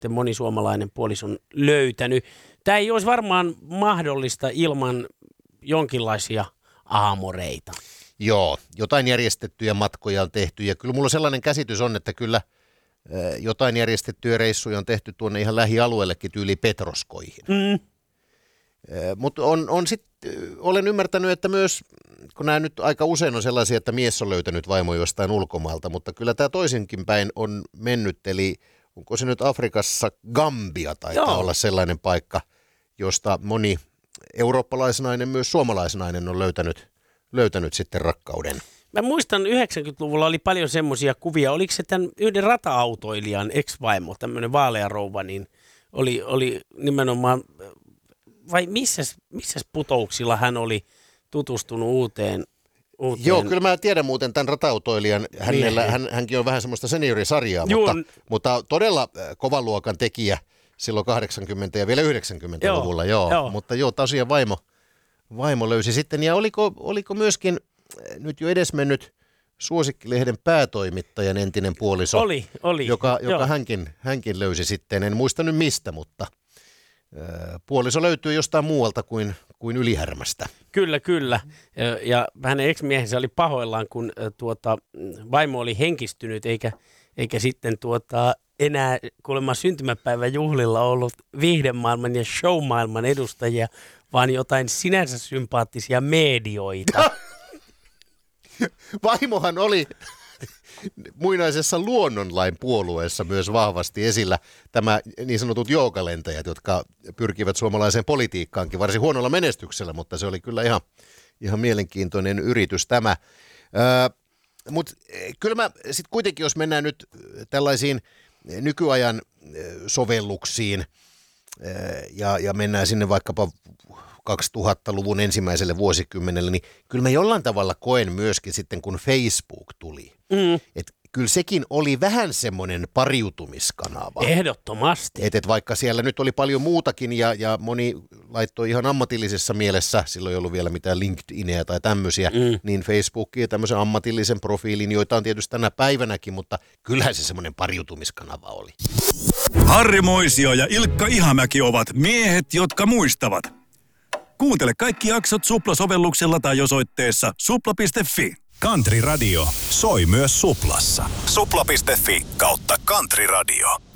sitten moni suomalainen puolison löytänyt. Tämä ei olisi varmaan mahdollista ilman jonkinlaisia aamoreita. Joo, jotain järjestettyjä matkoja on tehty ja kyllä mulla sellainen käsitys on, että kyllä jotain järjestettyjä reissuja on tehty tuonne ihan lähialueellekin tyyli Petroskoihin. Mutta olen ymmärtänyt, että myös, kun nämä nyt aika usein on sellaisia, että mies on löytänyt vaimo jostain ulkomaalta, mutta kyllä tämä toisinkin päin on mennyt, eli onko se nyt Afrikassa Gambia taitaa olla sellainen paikka, josta moni eurooppalaisnainen, myös suomalaisnainen on löytänyt sitten rakkauden. Mä muistan 90-luvulla oli paljon semmoisia kuvia, oliko se tämän yhden rata-autoilijan ex-vaimo, tämmöinen vaalea rouva, niin oli nimenomaan, vai missäs putouksilla hän oli tutustunut uuteen? Joo, kyllä mä tiedän muuten tämän rata-autoilijan, hänkin on vähän semmoista seniorisarjaa, mutta todella kovan luokan tekijä silloin 80- ja vielä 90-luvulla, mutta tosiaan vaimo löysi sitten, ja oliko myöskin nyt jo edesmennyt Suosikkilehden päätoimittajan entinen puoliso, oli, joka hänkin löysi sitten, en muista nyt mistä, mutta puoliso löytyy jostain muualta kuin Ylihärmästä. Kyllä. Ja hänen ex-miehensä oli pahoillaan, kun vaimo oli henkistynyt, eikä sitten enää kuulemma syntymäpäivän juhlilla ollut viihdemaailman ja showmaailman edustajia, vaan jotain sinänsä sympaattisia medioita. Vaimohan oli muinaisessa luonnonlain puolueessa myös vahvasti esillä tämä niin sanotut joogalentäjät, jotka pyrkivät suomalaiseen politiikkaankin varsin huonolla menestyksellä, mutta se oli kyllä ihan mielenkiintoinen yritys tämä. Mutta kyllä mä sitten kuitenkin, jos mennään nyt tällaisiin nykyajan sovelluksiin ja mennään sinne vaikkapa 2000-luvun ensimmäiselle vuosikymmenelle, niin kyllä mä jollain tavalla koen myöskin sitten, kun Facebook tuli. Että kyllä sekin oli vähän semmoinen pariutumiskanava. Ehdottomasti. Että vaikka siellä nyt oli paljon muutakin ja moni laittoi ihan ammatillisessa mielessä, silloin ei ollut vielä mitään LinkedInia tai tämmöisiä, niin Facebookia tämmöisen ammatillisen profiilin, joita on tietysti tänä päivänäkin, mutta kyllähän se semmoinen pariutumiskanava oli. Harri Moisio ja Ilkka Ihamäki ovat miehet, jotka muistavat. Kuuntele kaikki jaksot Supla-sovelluksella tai osoitteessa supla.fi. Country Radio soi myös Suplassa. Supla.fi/Country Radio.